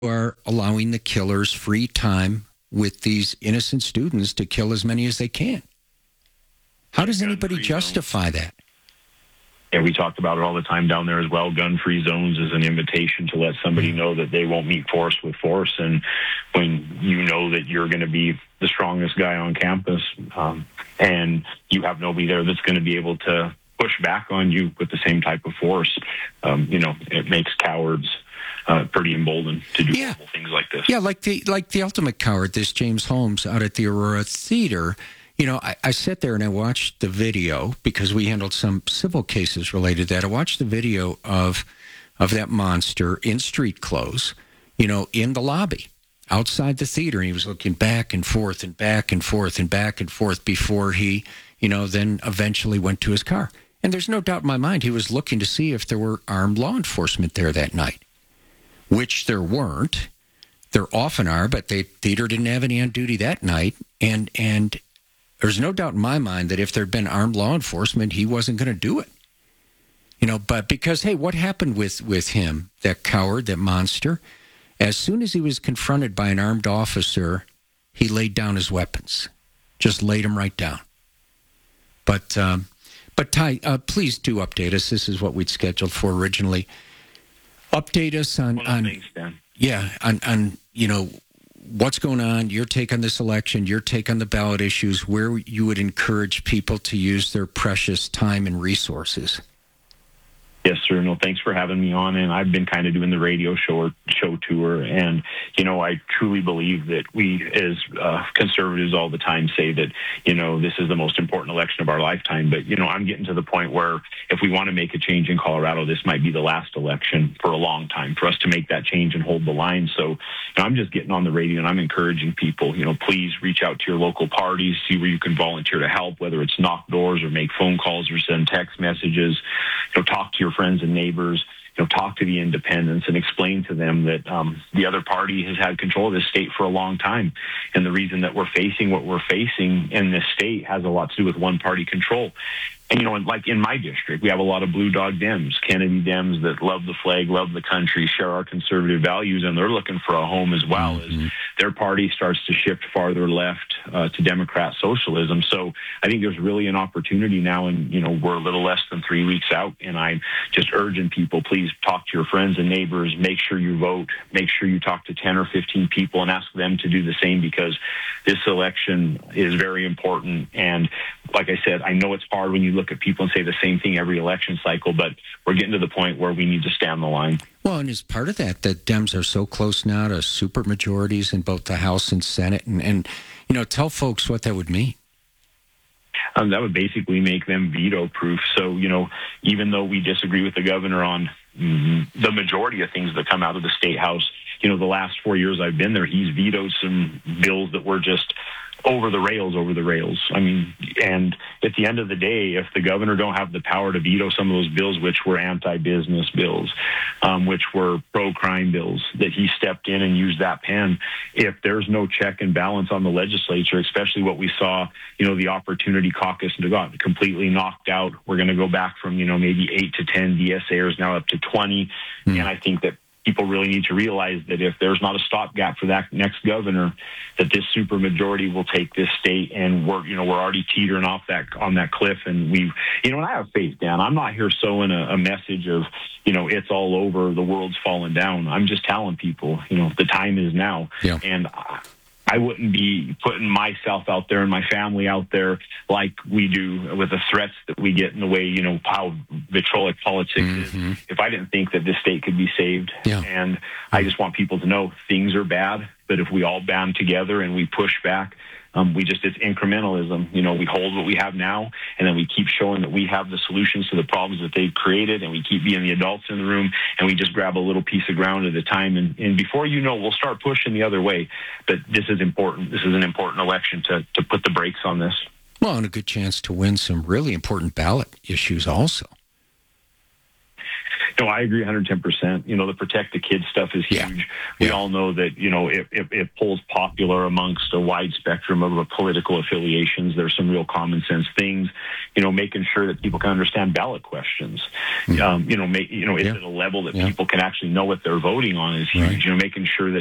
are allowing the killers free time with these innocent students to kill as many as they can. How does anybody justify that? Yeah, we talked about it all the time down there as well. Gun-free zones is an invitation to let somebody know that they won't meet force with force. And when you know that you're going to be the strongest guy on campus and you have nobody there that's going to be able to push back on you with the same type of force, it makes cowards pretty emboldened to do horrible things like this. Yeah, like the ultimate coward, this James Holmes out at the Aurora Theater. I sat there and I watched the video because we handled some civil cases related to that. I watched the video of that monster in street clothes, in the lobby outside the theater. And he was looking back and forth and back and forth and back and forth before he, then eventually went to his car. And there's no doubt in my mind he was looking to see if there were armed law enforcement there that night, which there weren't. There often are, but the theater didn't have any on duty that night. And there's no doubt in my mind that if there'd been armed law enforcement, he wasn't going to do it. But because, hey, what happened with him, that coward, that monster? As soon as he was confronted by an armed officer, he laid down his weapons, just laid them right down. But Ty, please do update us. This is what we'd scheduled for originally. Update us on thanks, Dan. Yeah, on what's going on, your take on this election, your take on the ballot issues, where you would encourage people to use their precious time and resources. Yes, sir. No, thanks for having me on. And I've been kind of doing the radio show tour. And, I truly believe that we as conservatives all the time say that, this is the most important election of our lifetime. But, I'm getting to the point where if we want to make a change in Colorado, this might be the last election for a long time for us to make that change and hold the line. So I'm just getting on the radio and I'm encouraging people, please reach out to your local parties, see where you can volunteer to help, whether it's knock doors or make phone calls or send text messages, talk to your friends and neighbors, talk to the independents and explain to them that the other party has had control of this state for a long time. And the reason that we're facing what we're facing in this state has a lot to do with one-party control. And, like in my district, we have a lot of blue dog Dems, Kennedy Dems that love the flag, love the country, share our conservative values, and they're looking for a home as well as their party starts to shift farther left to Democrat socialism. So I think there's really an opportunity now, and, we're a little less than 3 weeks out, and I'm just urging people, please talk to your friends and neighbors, make sure you vote, make sure you talk to 10 or 15 people and ask them to do the same because this election is very important. And like I said, I know it's hard when you look at people and say the same thing every election cycle, but we're getting to the point where we need to stand the line. Well, and as part of that Dems are so close now to super majorities in both the House and Senate, and tell folks what that would mean. That would basically make them veto-proof. So, even though we disagree with the governor on the majority of things that come out of the State House, the last 4 years I've been there, he's vetoed some bills that were just over the rails. I mean, and at the end of the day, if the governor don't have the power to veto some of those bills, which were anti-business bills, which were pro-crime bills, that he stepped in and used that pen, if there's no check and balance on the legislature, especially what we saw, the Opportunity Caucus got completely knocked out. We're going to go back from, maybe 8 to 10 DSAers now up to 20. And I think that people really need to realize that if there's not a stopgap for that next governor, that this supermajority will take this state, and we're already teetering off on that cliff. And and I have faith, Dan. I'm not here sowing a message of, it's all over, the world's fallen down. I'm just telling people, the time is now. Yeah. And I wouldn't be putting myself out there and my family out there like we do with the threats that we get in the way, how vitriolic politics is, if I didn't think that this state could be saved. Yeah. And I just want people to know things are bad, but if we all band together and we push back, it's incrementalism. We hold what we have now, and then we keep showing that we have the solutions to the problems that they've created, and we keep being the adults in the room, and we just grab a little piece of ground at a time. And before we'll start pushing the other way. But this is important. This is an important election to put the brakes on this. Well, and a good chance to win some really important ballot issues also. No, I agree 110%. The Protect the Kids stuff is huge. Yeah. We Yeah. all know that, it pulls popular amongst a wide spectrum of political affiliations. There's some real common sense things, making sure that people can understand ballot questions. Is it a level that people can actually know what they're voting on is huge. Right. Making sure that